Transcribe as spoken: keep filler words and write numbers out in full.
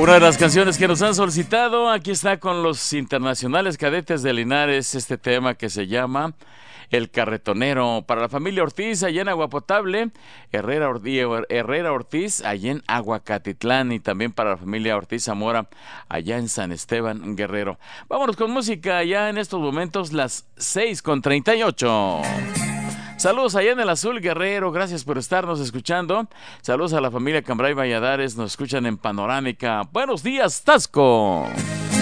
Una de las canciones que nos han solicitado, aquí está con los internacionales cadetes de Linares, este tema que se llama El Carretonero, para la familia Ortiz, allá en Agua Potable, Herrera, Ortiz, Herrera Ortiz, allá en Aguacatitlán, y también para la familia Ortiz Zamora, allá en San Esteban, Guerrero. Vámonos con música, ya en estos momentos, las seis con treinta y ocho. Saludos allá en el Azul, Guerrero, gracias por estarnos escuchando. Saludos a la familia Cambray Valladares, nos escuchan en Panorámica. Buenos días, Tasco.